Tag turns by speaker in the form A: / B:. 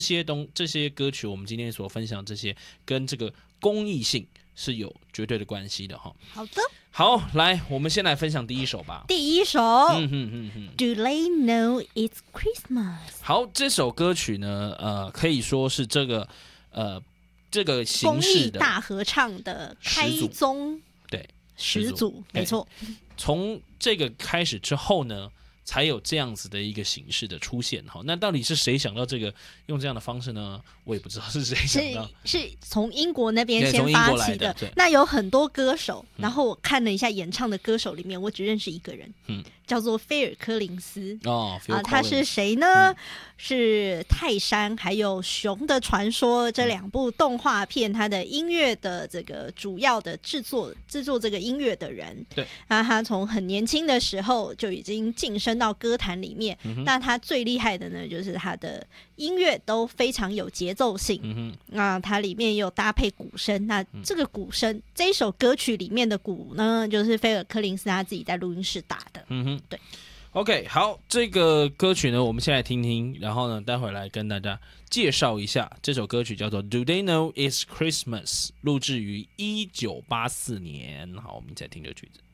A: 这些歌曲，我们今天所分享这些跟这个公益性是有绝对的关系的哈。
B: 好的，
A: 好，来，我们先来分享第一首吧。
B: 第一首，Do They Know It's Christmas？
A: 好，这首歌曲呢，可以说是这个形式的
B: 公益大合唱的开宗，
A: 对，
B: 始祖，没错。
A: 从这个开始之后呢，才有这样子的一个形式的出现哈。那到底是谁想到这个用这样的方式呢？我也不知道是谁想到，
B: 是从英国那边先发起的。那有很多歌手，然后我看了一下演唱的歌手里面，我只认识一个人，叫做菲尔柯林斯。他是谁呢？是泰山还有熊的传说这两部动画片，他的音乐的这个主要的制作这个音乐的人。
A: 对，
B: 那他从很年轻的时候就已经晋升到歌坛里面。那他最厉害的呢，就是他的音乐都非常有节奏性。那它里面也有搭配鼓声。那这个鼓声，这一首歌曲里面的鼓呢，就是菲尔柯林斯他自己在录音室打的。对。
A: OK， 好，这个歌曲呢，我们先来听听，然后呢，待会来跟大家介绍一下这首歌曲，叫做《Do They Know It's Christmas》，录制于1984年。好，我们一起来听这个曲子。